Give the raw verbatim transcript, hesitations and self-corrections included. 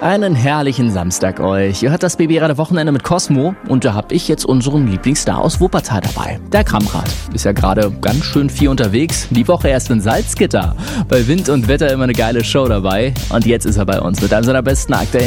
Einen herrlichen Samstag euch. Ihr hört das B B Radio Wochenende mit Cosmo und da hab ich jetzt unseren Lieblingsstar aus Wuppertal dabei. Der Kramrat ist ja gerade ganz schön viel unterwegs. Die Woche erst in Salzgitter. Bei Wind und Wetter immer eine geile Show dabei. Und jetzt ist er bei uns mit einem seiner besten aktuellen